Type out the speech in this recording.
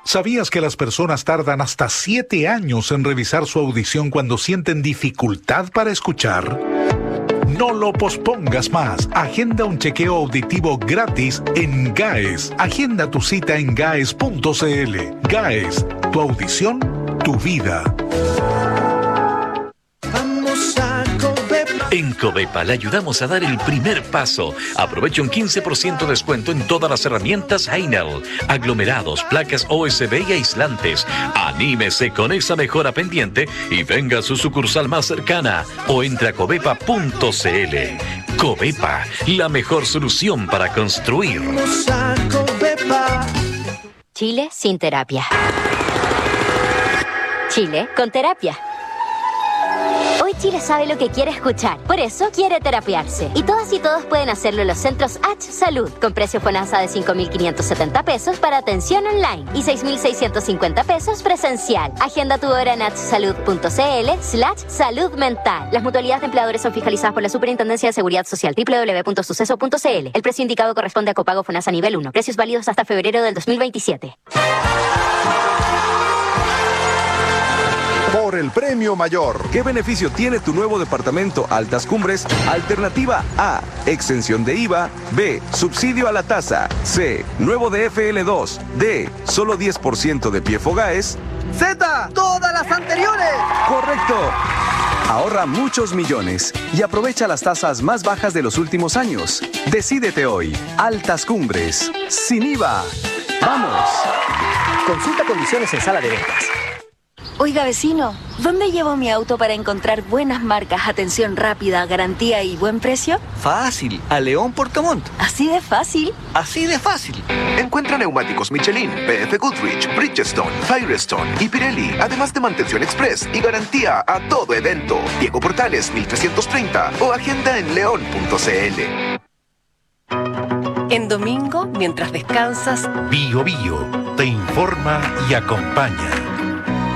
¿Sabías que las personas tardan hasta 7 años en revisar su audición cuando sienten dificultad para escuchar? No lo pospongas más. Agenda un chequeo auditivo gratis en GAES. Agenda tu cita en gaes.cl. GAES, tu audición, tu vida. En Covepa le ayudamos a dar el primer paso. Aproveche un 15% de descuento en todas las herramientas Heinel, aglomerados, placas OSB y aislantes. Anímese con esa mejora pendiente y venga a su sucursal más cercana o entre a covepa.cl. Covepa, la mejor solución para construir. Chile sin terapia. Chile con terapia. Hoy Chile sabe lo que quiere escuchar, por eso quiere terapiarse. Y todas y todos pueden hacerlo en los centros H Salud, con precio FONASA de 5.570 pesos para atención online y 6.650 pesos presencial. Agenda tu hora en hsalud.cl/salud mental. Las mutualidades de empleadores son fiscalizadas por la Superintendencia de Seguridad Social, www.suceso.cl. El precio indicado corresponde a copago FONASA nivel 1. Precios válidos hasta febrero del 2027. Por el premio mayor. ¿Qué beneficio tiene tu nuevo departamento Altas Cumbres? Alternativa A, exención de IVA. B, subsidio a la tasa. C, nuevo de FL2. D, solo 10% de pie Fogaes. Z, todas las anteriores. Correcto. Ahorra muchos millones y aprovecha las tasas más bajas de los últimos años. Decídete hoy. Altas Cumbres. Sin IVA. ¡Vamos! Consulta condiciones en sala de ventas. Oiga, vecino, ¿dónde llevo mi auto para encontrar buenas marcas, atención rápida, garantía y buen precio? Fácil, a León Portamont. ¿Así de fácil? Así de fácil. Encuentra neumáticos Michelin, PF Goodrich, Bridgestone, Firestone y Pirelli, además de mantención express y garantía a todo evento. Diego Portales 1330 o agenda en león.cl. En domingo, mientras descansas, Bio Bio te informa y acompaña.